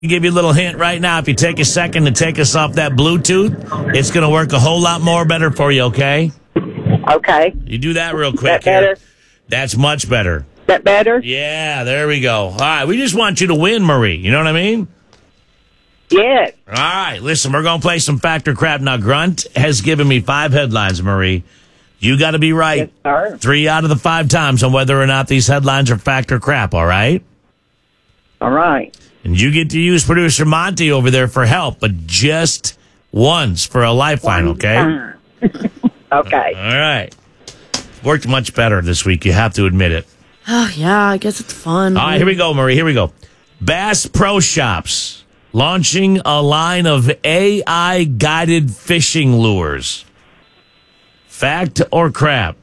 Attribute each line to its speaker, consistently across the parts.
Speaker 1: Give you a little hint right now. If you take a second to take us off that Bluetooth, it's going to work a whole lot more better for you, okay?
Speaker 2: Okay.
Speaker 1: You do that real quick.
Speaker 2: That better?
Speaker 1: Here. That's much better.
Speaker 2: That better?
Speaker 1: Yeah, there we go. All right, we just want you to win, Marie. You know what I mean?
Speaker 2: Yes.
Speaker 1: All right, listen, we're going to play some Fact or Crap. Now, Grunt has given me 5 headlines, Marie. You got to be right
Speaker 2: Yes, sir.
Speaker 1: 3 out of the 5 times on whether or not these headlines are fact or crap, all right?
Speaker 2: All right.
Speaker 1: And you get to use producer Monty over there for help, but just once for a lifeline, okay?
Speaker 2: Okay.
Speaker 1: All right. Worked much better this week, you have to admit it.
Speaker 3: Oh, yeah, I guess it's fun.
Speaker 1: All right, here we go, Marie. Here we go. Bass Pro Shops launching a line of AI-guided fishing lures. Fact or crap?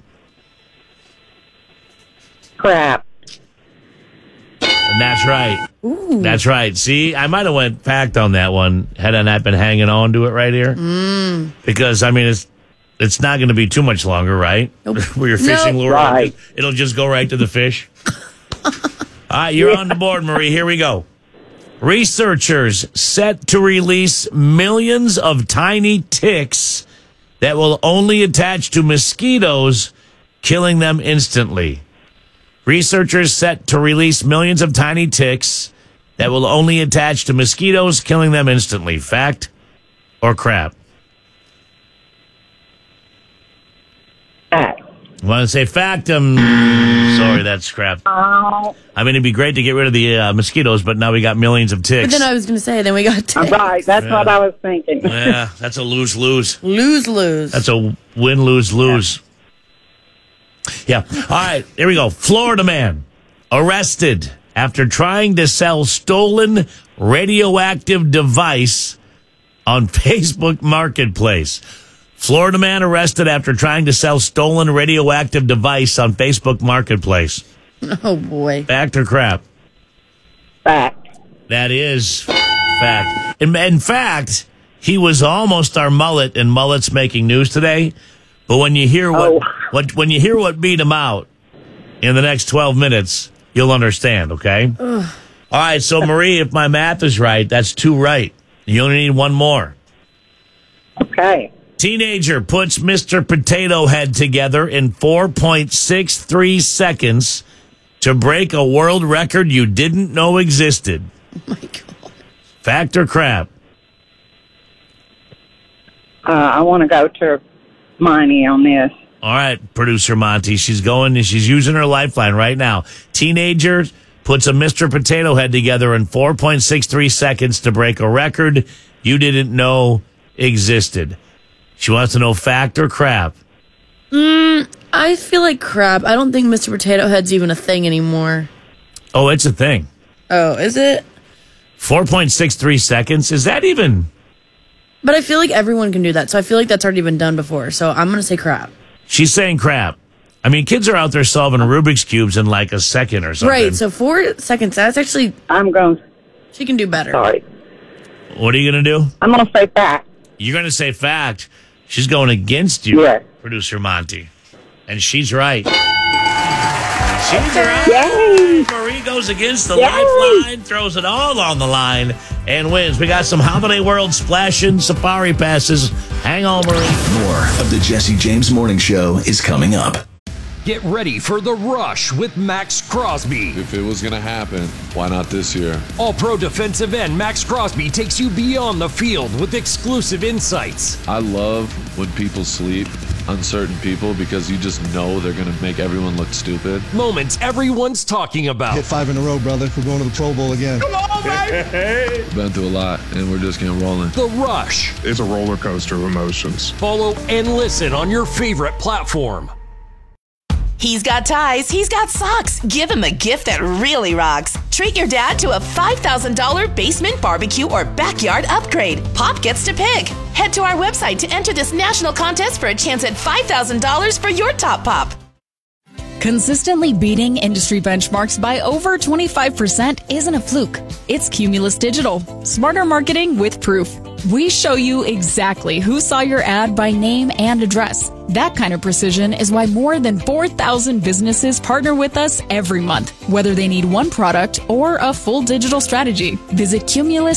Speaker 2: Crap.
Speaker 1: And that's right.
Speaker 3: Ooh.
Speaker 1: That's right. See, I might have went fact on that one had I not been hanging on to it right here. Because, I mean, it's not going to be too much longer, right?
Speaker 3: Nope.
Speaker 1: Where your fishing lure,
Speaker 2: Right.
Speaker 1: it'll just go right to the fish. All right, you're on the board, Marie. Here we go. Researchers set to release millions of tiny ticks that will only attach to mosquitoes, killing them instantly. Researchers set to release millions of tiny ticks that will only attach to mosquitoes, killing them instantly. Fact or crap?
Speaker 2: Fact.
Speaker 1: Want to say fact? Sorry, that's crap.
Speaker 2: Oh.
Speaker 1: I mean, it'd be great to get rid of the mosquitoes, but now we got millions of ticks.
Speaker 3: But then I was going to say, then we got
Speaker 2: All
Speaker 3: ticks.
Speaker 2: right. That's what I was thinking.
Speaker 1: Yeah, that's a lose-lose.
Speaker 3: Lose.
Speaker 1: That's a win-lose-lose. Yeah. All right, here we go. Florida man arrested after trying to sell stolen radioactive device on Facebook Marketplace. Florida man arrested after trying to sell stolen radioactive device on Facebook Marketplace.
Speaker 3: Oh, boy.
Speaker 1: Fact or crap?
Speaker 2: Fact.
Speaker 1: That is fact. In fact, he was almost our mullet, and mullet's making news today. But when you hear when you hear what beat him out in the next 12 minutes, you'll understand, okay? All right, so Marie, if my math is right, that's 2 right. You only need 1 more.
Speaker 2: Okay.
Speaker 1: Teenager puts Mr. Potato Head together in 4.63 seconds to break a world record you didn't know existed.
Speaker 3: Oh, my God.
Speaker 1: Fact or crap?
Speaker 2: I want to go to Monty on this.
Speaker 1: All right, producer Monty. She's using her lifeline right now. Teenager puts a Mr. Potato Head together in 4.63 seconds to break a record you didn't know existed. She wants to know fact or crap.
Speaker 3: I feel like crap. I don't think Mr. Potato Head's even a thing anymore.
Speaker 1: Oh, it's a thing.
Speaker 3: Oh, is it?
Speaker 1: 4.63 seconds? Is that even...
Speaker 3: But I feel like everyone can do that, so I feel like that's already been done before. So I'm going to say crap.
Speaker 1: She's saying crap. I mean, kids are out there solving Rubik's Cubes in like a second or something.
Speaker 3: Right, so 4 seconds, that's actually...
Speaker 2: I'm going.
Speaker 3: She can do better.
Speaker 2: Sorry.
Speaker 1: What are you going to do?
Speaker 2: I'm going to say fact.
Speaker 1: You're going to say fact. She's going against you,
Speaker 2: Yes.
Speaker 1: producer Monty. And she's right. She's right.
Speaker 2: Yay.
Speaker 1: Marie goes against the
Speaker 2: Yay.
Speaker 1: lifeline, throws it all on the line, and wins. We got some Holiday World splashing safari passes. Hang on, Marie.
Speaker 4: More of the Jesse James Morning Show is coming up.
Speaker 5: Get ready for The Rush with Max Crosby.
Speaker 6: If it was going to happen, why not this year?
Speaker 5: All-pro defensive end Max Crosby takes you beyond the field with exclusive insights.
Speaker 6: I love when people sleep, uncertain people, because you just know they're going to make everyone look stupid.
Speaker 5: Moments everyone's talking about.
Speaker 7: Hit 5 in a row, brother. We're going to the Pro Bowl again.
Speaker 5: Come on, baby!
Speaker 6: Been through a lot, and we're just getting rolling.
Speaker 5: The Rush.
Speaker 8: It's a roller coaster of emotions.
Speaker 5: Follow and listen on your favorite platform.
Speaker 9: He's got ties, he's got socks. Give him a gift that really rocks. Treat your dad to a $5,000 basement barbecue or backyard upgrade. Pop gets to pick. Head to our website to enter this national contest for a chance at $5,000 for your top pop.
Speaker 10: Consistently beating industry benchmarks by over 25% isn't a fluke. It's Cumulus Digital. Smarter marketing with proof. We show you exactly who saw your ad by name and address. That kind of precision is why more than 4,000 businesses partner with us every month, whether they need one product or a full digital strategy. Visit Cumulus